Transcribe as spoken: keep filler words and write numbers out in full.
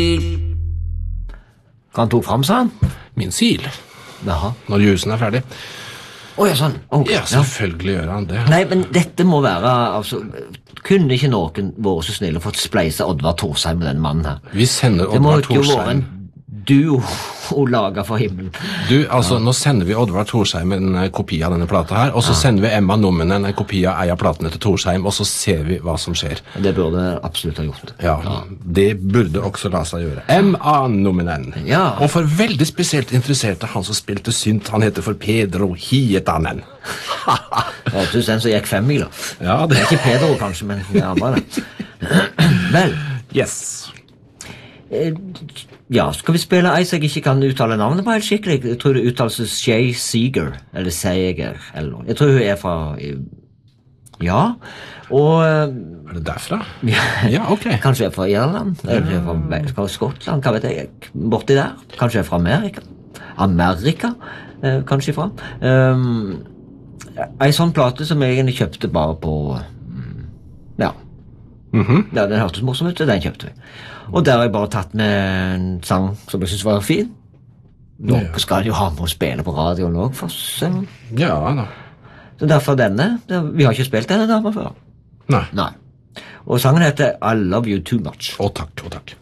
Han tok frem, sa han. Min sil. Jaha. Når jusen er ferdig. Åja, sånn. Okay. Ja, selvfølgelig gjør han det. Nei, men dette må være, altså, kunne ikke noen vært så snill og fått spleise Oddvar Thorsheim med den mannen her? Vi sender Det må Oddvar ikke jo være Thorsheim. en duo å lage for himmelen. Du, altså, nå sender vi Oddvar Thorsheim en eh, kopi av denne plata her, og så sender vi Emma Numminen en kopi av ei av platene til Thorsheim, og så ser vi hva som skjer. Det burde absolutt ha gjort. Ja, det burde også la seg gjøre. Emma Numminen. Ja. Og for veldig spesielt interesserte han som spilte synt, han heter for Pedro Hietanen. Ja, du den som gikk fem mil, da. Ja, Det det er ikke Pedro, kanskje, men det andre det. Vel, Yes. eh, ja, skal vi spille ei som jeg ikke kan uttale navnet på helt skikkelig? Jeg tror det uttales Shay Seeger, eller Seeger, eller noe. Jeg tror hun er fra... eh, Ja, og... eh, Er det derfra? Ja, Ja, ok. Kanskje jeg er fra Irland, eller fra Wales, fra Skottland, hva vet jeg, borti der. Kanskje jeg er fra Amerika. Amerika, eh, kanskje fra. Um, en sånn plate som jeg egentlig kjøpte bare på, mm, ja, Mhm. ja, den hørtes morsom ut, og den kjøpte vi. Og der har jeg bare tatt med en sang som jeg synes var fin. Nå Ja. skal jeg jo ha med å spille på radioen også, for så, Ja da. så derfor denne, det- vi har ikke spilt denne damen før. Nei. Nei. Og sangen heter I Love You Too Much. Å takk, å takk.